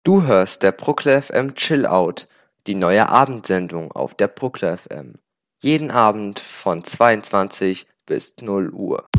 Du hörst der Bruckler FM Chill Out, die neue Abendsendung auf der Bruckler FM. Jeden Abend von 22 bis 0 Uhr.